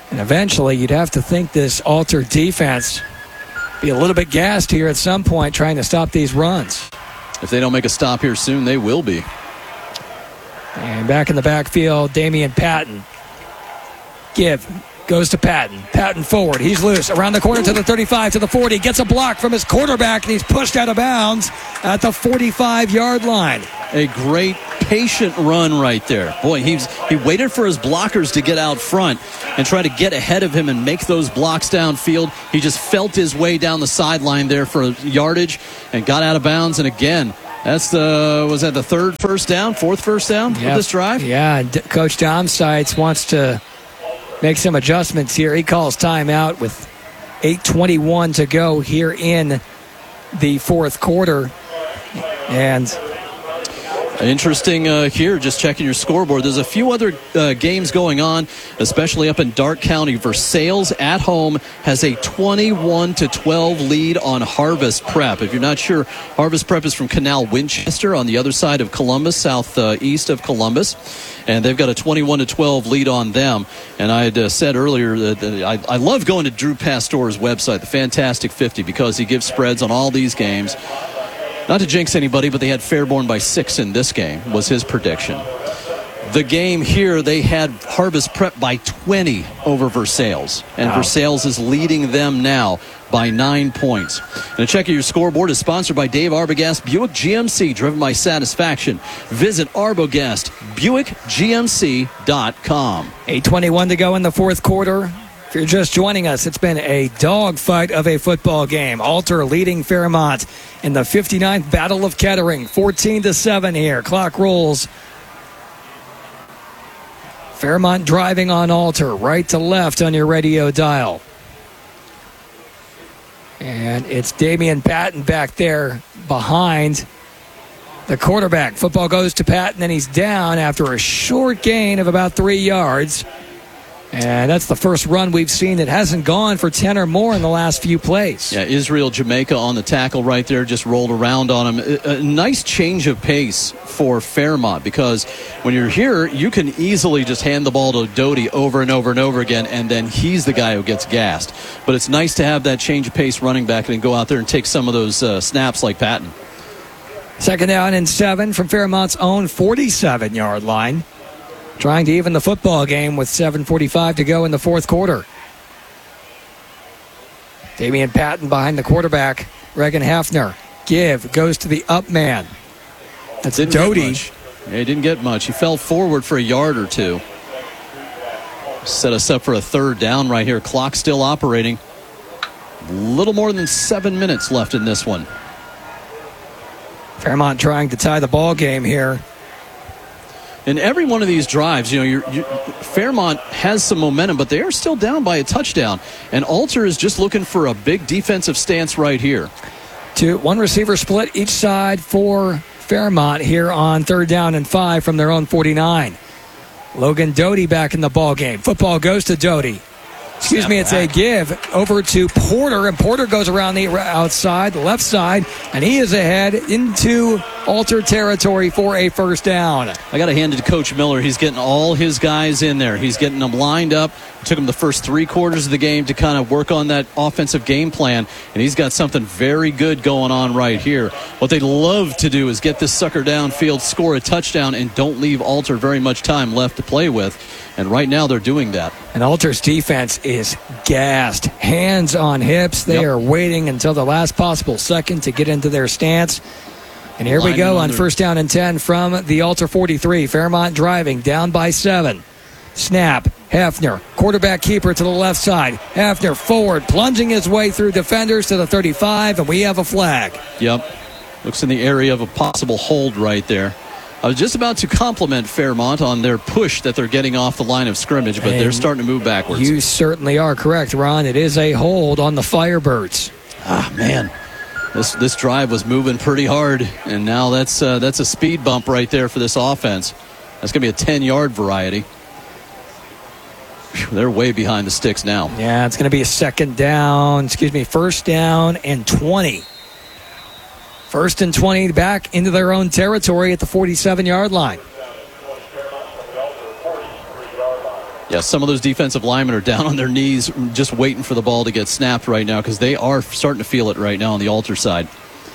And eventually, you'd have to think this Alter defense be a little bit gassed here at some point trying to stop these runs. If they don't make a stop here soon, they will be. And back in the backfield, Damian Patton. Give. Goes to Patton. Patton forward. He's loose. Around the corner to the thirty-five, to the forty. Gets a block from his quarterback, and he's pushed out of bounds at the forty-five-yard line. A great patient run right there. Boy, he's he waited for his blockers to get out front and try to get ahead of him and make those blocks downfield. He just felt his way down the sideline there for yardage and got out of bounds. And again, that's the, was that the third first down, fourth first down Yep. of this drive? Yeah, D- Coach Dom Seitz wants to make some adjustments here. He calls timeout with eight twenty-one to go here in the fourth quarter. And Interesting uh, here, just checking your scoreboard. There's a few other uh, games going on, especially up in Darke County. Versailles at home has a twenty-one to twelve lead on Harvest Prep. If you're not sure, Harvest Prep is from Canal Winchester on the other side of Columbus, southeast uh, of Columbus. And they've got a twenty-one to twelve lead on them. And I had uh, said earlier that, that I, I love going to Drew Pastor's website, the Fantastic fifty, because he gives spreads on all these games. Not to jinx anybody, but they had Fairborn by six in this game, was his prediction. The game here, they had Harvest Prep by twenty over Versailles. And Wow. Versailles is leading them now by nine points. And a check of your scoreboard is sponsored by Dave Arbogast Buick G M C, driven by satisfaction. Visit Arbogast Buick G M C dot com. eight twenty-one to go in the fourth quarter. If you're just joining us, it's been a dogfight of a football game. Alter leading Fairmont in the fifty-ninth Battle of Kettering, fourteen to seven here. Clock rolls. Fairmont driving on Alter, right to left on your radio dial. And it's Damian Patton back there behind the quarterback. Football goes to Patton, and he's down after a short gain of about three yards. And that's the first run we've seen that hasn't gone for ten or more in the last few plays. Yeah, Israel Jamaica on the tackle right there, just rolled around on him. A, a nice change of pace for Fairmont, because when you're here, you can easily just hand the ball to Doty over and over and over again, and then he's the guy who gets gassed. But it's nice to have that change of pace running back and go out there and take some of those uh, snaps like Patton. Second down and seven from Fairmont's own forty-seven-yard line. Trying to even the football game with seven forty-five to go in the fourth quarter. Damian Patton behind the quarterback, Reagan Hafner. Give, goes to the up man. That's Didn't Doty. get much. Yeah, he didn't get much. He fell forward for a yard or two. Set us up for a third down right here. Clock still operating. A little more than seven minutes left in this one. Fairmont trying to tie the ball game here. In every one of these drives, you know, you're, you're, Fairmont has some momentum, but they are still down by a touchdown. And Alter is just looking for a big defensive stance right here. Two, one receiver split each side for Fairmont here on third down and five from their own forty-nine. Logan Doty back in the ball game. Football goes to Doty. Excuse Step me, it's back. a give over to Porter, and Porter goes around the outside, the left side, and he is ahead into Alter territory for a first down. I got to hand it to Coach Miller. He's getting all his guys in there. He's getting them lined up. It took him the first three quarters of the game to kind of work on that offensive game plan, and he's got something very good going on right here. What they'd love to do is get this sucker downfield, score a touchdown, and don't leave Alter very much time left to play with. And right now they're doing that. And Alter's defense is gassed. Hands on hips. They Yep. are waiting until the last possible second to get into their stance. And here we Lineman go on under. first down and ten from the Alter forty-three. Fairmont driving down by seven. Snap. Hafner. Quarterback keeper to the left side. Hafner forward, plunging his way through defenders to the thirty-five, and we have a flag. Yep. Looks in the area of a possible hold right there. I was just about to compliment Fairmont on their push that they're getting off the line of scrimmage, but And they're starting to move backwards. You certainly are correct, Ron. It is a hold on the Firebirds. Ah, man. This this drive was moving pretty hard, and now that's uh, that's a speed bump right there for this offense. That's going to be a ten-yard variety. Whew, they're way behind the sticks now. Yeah, it's going to be a second down, excuse me, first down and twenty. First and twenty back into their own territory at the forty-seven-yard line. Yeah, some of those defensive linemen are down on their knees just waiting for the ball to get snapped right now because they are starting to feel it right now on the Alter side.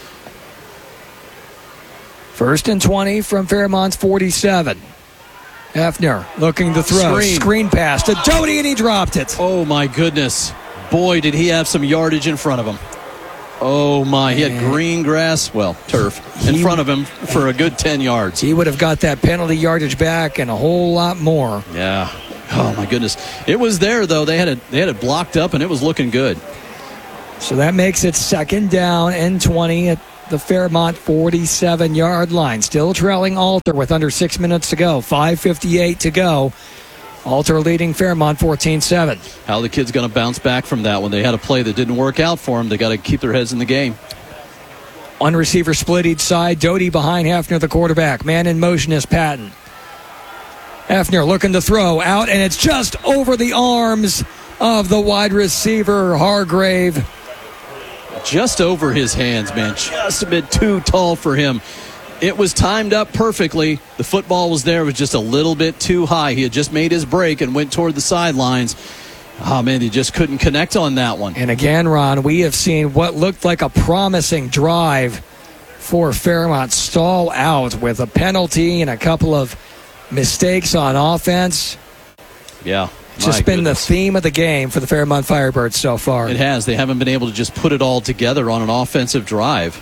First and twenty from Fairmont's forty-seven. Hefner looking to throw. Screen. Screen pass to Doty, and he dropped it. Oh, my goodness. Boy, did he have some yardage in front of him. Oh, my. He had green grass, well, turf, in He- front of him for a good ten yards. He would have got that penalty yardage back and a whole lot more. Yeah. Oh, my goodness. It was there, though. They had it, they had it blocked up, and it was looking good. So that makes it second down and twenty at the Fairmont forty-seven-yard line. Still trailing Alter with under six minutes to go. five fifty-eight to go. Alter leading Fairmont fourteen seven. How are the kids going to bounce back from that when they had a play that didn't work out for them? They got to keep their heads in the game. One receiver split each side. Doty behind Hefner, the quarterback. Man in motion is Patton. Hefner looking to throw out, and it's just over the arms of the wide receiver, Hargrave. Just over his hands, man. Just a bit too tall for him. It was timed up perfectly. The football was there. It was just a little bit too high. He had just made his break and went toward the sidelines. Oh, man, he just couldn't connect on that one. And again, Ron, we have seen what looked like a promising drive for Fairmont stall out with a penalty and a couple of mistakes on offense. Yeah. It's just my been goodness. the theme of the game for the Fairmont Firebirds so far. It has. They haven't been able to just put it all together on an offensive drive.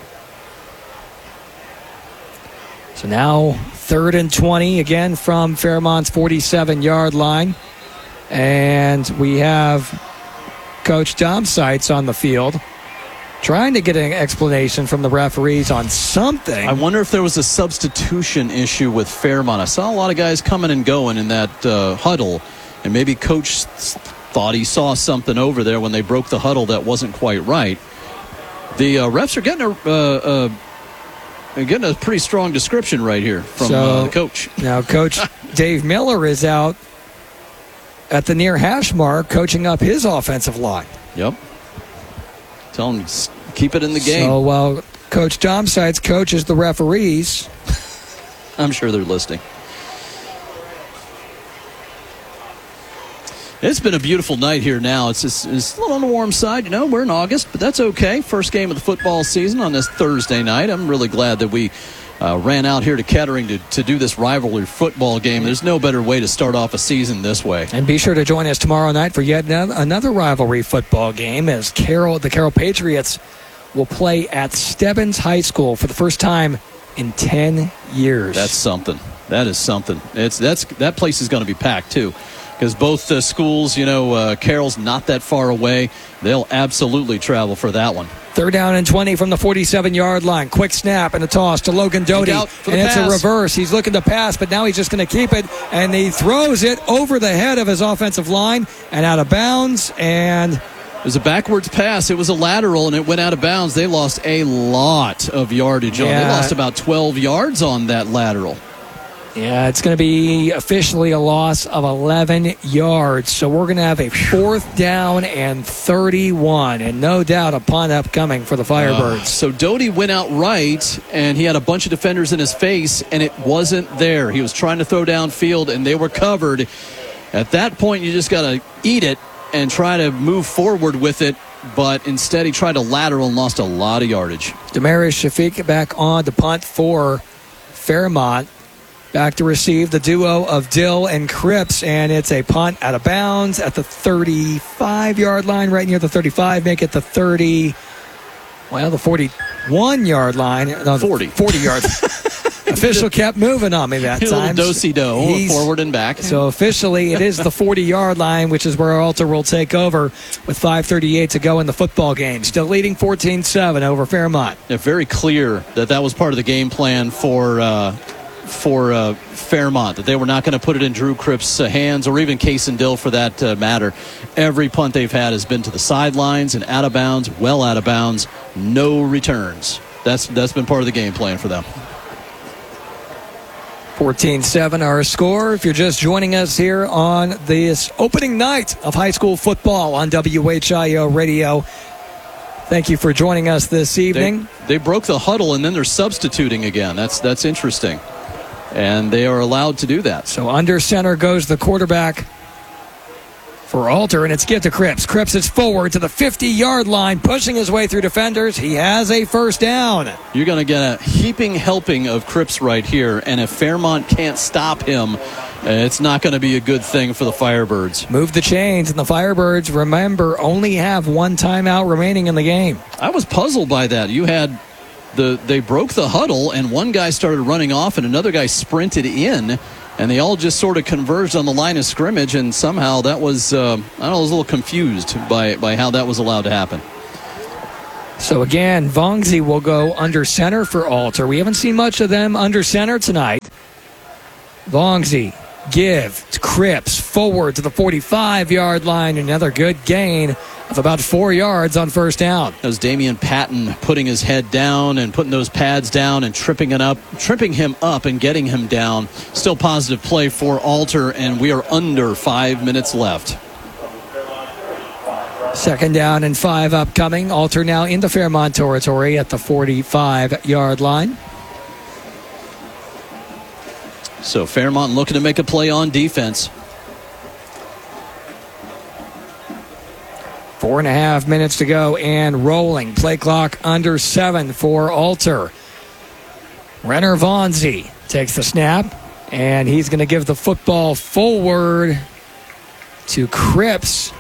So now third and twenty again from Fairmont's forty-seven-yard line. And we have Coach Dom Seitz on the field trying to get an explanation from the referees on something. I wonder if there was a substitution issue with Fairmont. I saw a lot of guys coming and going in that uh, huddle, and maybe Coach thought he saw something over there when they broke the huddle that wasn't quite right. The uh, refs are getting a, uh, uh, getting a pretty strong description right here from So, uh, the coach. Now Coach Dave Miller is out at the near hash mark coaching up his offensive line. Yep. Tell him to keep it in the game. So while Coach Dom Seitz coaches the referees, I'm sure they're listening. It's been a beautiful night here now. It's, just, it's a little on the warm side. You know, we're in August, but that's okay. First game of the football season on this Thursday night. I'm really glad that we uh, ran out here to Kettering to, to do this rivalry football game. There's no better way to start off a season this way. and be sure to join us tomorrow night for yet another, another rivalry football game as Carroll, the Carroll Patriots will play at Stebbins High School for the first time in ten years. That's something. That is something. It's that's that place is going to be packed too, because both uh, schools, you know, uh, Carroll's not that far away. They'll absolutely travel for that one. Third down and twenty from the forty-seven-yard line. Quick snap and a toss to Logan Doty. Look out for the and it's a pass. reverse. He's looking to pass, but now he's just going to keep it. And he throws it over the head of his offensive line and out of bounds. And It was a backwards pass. It was a lateral, and it went out of bounds. They lost a lot of yardage on it. They Yeah. lost about twelve yards on that lateral. yeah, it's going to be officially a loss of eleven yards. So we're going to have a fourth down and thirty-one. And no doubt a punt upcoming for the Firebirds. Uh, so Doty went out right, and he had a bunch of defenders in his face, and it wasn't there. He was trying to throw downfield, and they were covered. At that point, you just got to eat it and try to move forward with it. But instead, he tried to lateral and lost a lot of yardage. Damaris Shafiq back on to punt for Fairmont. Back to receive the duo of Dill and Cripps, and it's a punt out of bounds at the thirty-five-yard line, right near the thirty-five. Make it the thirty, well, the forty-one-yard line. No, forty. forty yards. Official kept moving on me that A little time. do-si-do, He's- forward and back. So officially, it is the forty-yard line, which is where Alter will take over with five thirty-eight to go in the football game. Still leading fourteen seven over Fairmont. Yeah, very clear that that was part of the game plan for uh, for uh, Fairmont, that they were not going to put it in Drew Cripps' uh, hands, or even Case and Dill for that uh, matter. Every punt they've had has been to the sidelines and out of bounds, well out of bounds, no returns. That's that's been part of the game plan for them. fourteen seven our score. If you're just joining us here on this opening night of high school football on W H I O Radio, thank you for joining us this They, evening. they broke the huddle, and then they're substituting again. That's that's interesting. And they are allowed to do that. So under center goes the quarterback, for Alter, and it's get to Cripps. Cripps is forward to the fifty-yard line, pushing his way through defenders. He has a first down. You're going to get a heaping helping of Cripps right here, and if Fairmont can't stop him, uh, it's not going to be a good thing for the Firebirds. Move the chains, and the Firebirds, remember, only have one timeout remaining in the game. I was puzzled by that. You had the they broke the huddle, and one guy started running off, and another guy sprinted in. And they all just sort of converged on the line of scrimmage, and somehow that was, uh, I don't know, I was a little confused by, by how that was allowed to happen. So again, Vongzi will go under center for Alter. We haven't seen much of them under center tonight. Vongzi, give to Cripps, forward to the forty-five-yard line. Another good gain of about four yards on first down. That was Damian Patton putting his head down and putting those pads down and tripping it up, tripping him up and getting him down. Still positive play for Alter, and we are under five minutes left. Second down and five upcoming. Alter now into Fairmont territory at the forty-five-yard line. So Fairmont looking to make a play on defense. Four and a half minutes to go and rolling. Play clock under seven for Alter. Renner Vongzi takes the snap, and he's going to give the football forward to Cripps.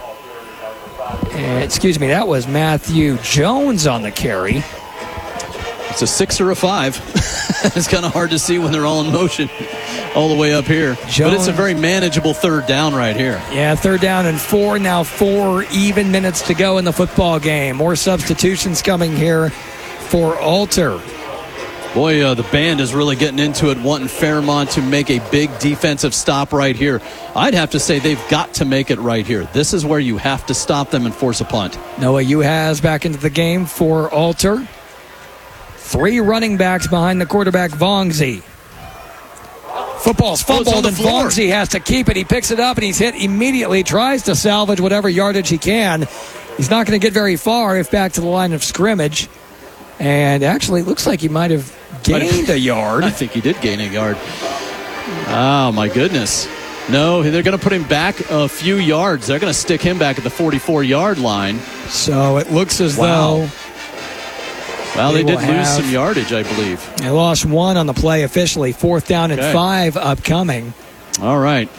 And, excuse me, that was Matthew Jones on the carry. It's a six or a five. It's kind of hard to see when they're all in motion all the way up here. Jones. But it's a very manageable third down right here. Yeah, third down and four. Now four even minutes to go in the football game. More substitutions coming here for Alter. Boy, uh, the band is really getting into it, wanting Fairmont to make a big defensive stop right here. I'd have to say they've got to make it right here. This is where you have to stop them and force a punt. Noah Uhas back into the game for Alter. Three running backs behind the quarterback, Vongzi. Football's fumbled, oh, and Vongzi has to keep it. He picks it up, and he's hit immediately, tries to salvage whatever yardage he can. He's not going to get very far if back to the line of scrimmage. And actually, it looks like he might have gained a yard. I think he did gain a yard. Oh, my goodness. No, they're going to put him back a few yards. They're going to stick him back at the forty-four-yard line. So it looks as wow. though... Well, they, they did lose some yardage, I believe. They lost one on the play officially. Fourth down and okay. five upcoming. All right.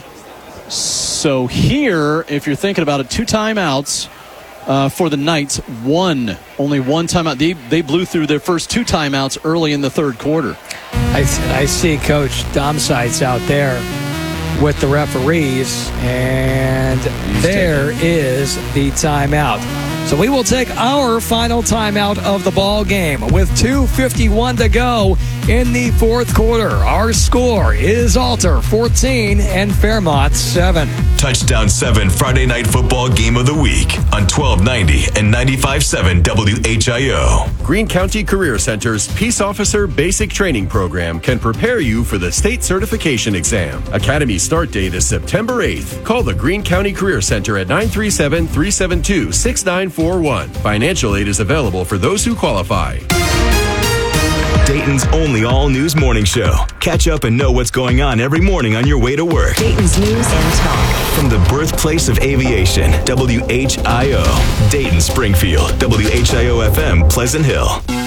So here, if you're thinking about it, two timeouts uh, for the Knights. One, only one timeout. They, they blew through their first two timeouts early in the third quarter. I, I see Coach Domsites out there with the referees, and He's there taking. is the timeout. So we will take our final timeout of the ball game with two fifty-one to go in the fourth quarter. Our score is Alter fourteen and Fairmont seven. Touchdown seven Friday Night Football Game of the Week on twelve ninety and ninety-five point seven W H I O. Greene County Career Center's Peace Officer Basic Training Program can prepare you for the state certification exam. Academy start date is September eighth. Call the Greene County Career Center at nine three seven, three seven two, six nine four one. Financial aid is available for those who qualify. Dayton's only all-news morning show. Catch up and know what's going on every morning on your way to work. Dayton's News and Talk. From the birthplace of aviation, W H I O. Dayton, Springfield, W H I O F M, Pleasant Hill.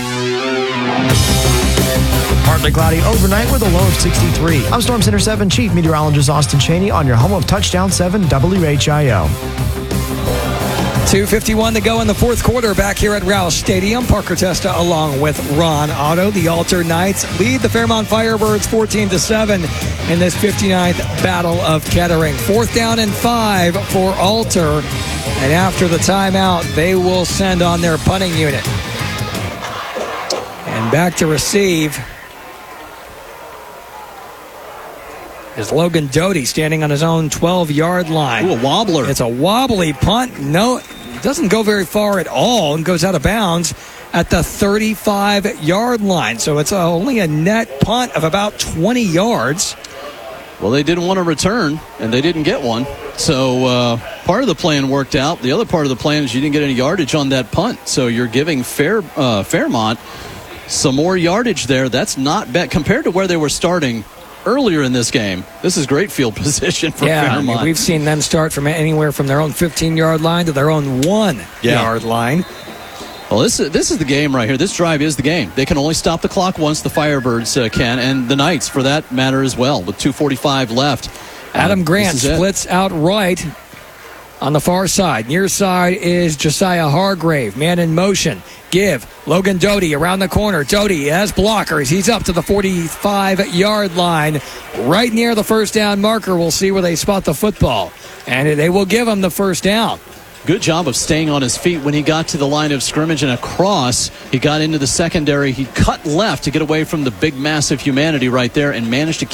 Partly cloudy overnight with a low of sixty-three. I'm Storm Center seven Chief Meteorologist Austin Cheney on your home of Touchdown seven W H I O. two fifty-one to go in the fourth quarter back here at Roush Stadium. Parker Testa along with Ron Otto. The Alter Knights lead the Fairmont Firebirds fourteen to seven in this fifty-ninth Battle of Kettering. Fourth down and five for Alter. And after the timeout, they will send on their punting unit. And back to receive is Logan Doty standing on his own twelve-yard line. Ooh, a wobbler. It's a wobbly punt. No, it doesn't go very far at all and goes out of bounds at the thirty-five-yard line. So it's only a net punt of about twenty yards. Well, they didn't want to return, and they didn't get one. So uh, part of the plan worked out. The other part of the plan is you didn't get any yardage on that punt. So you're giving Fair, uh, Fairmont some more yardage there. That's not bad. Compared to where they were starting, earlier in this game. This is great field position for yeah, Fairmont. I mean, we've seen them start from anywhere from their own fifteen-yard line to their own one-yard Yeah. line. Well, this is, this is the game right here. This drive is the game. They can only stop the clock once, the Firebirds uh, can, and the Knights, for that matter, as well, with two forty-five left. Adam Um, Grant this is it. splits out right on the far side. Near side is Josiah Hargrave. Man in motion. Give. Logan Doty around the corner. Doty has blockers. He's up to the forty-five-yard line. Right near the first down marker. We'll see where they spot the football. And they will give him the first down. Good job of staying on his feet when he got to the line of scrimmage and across. He got into the secondary. He cut left to get away from the big, massive humanity right there and managed to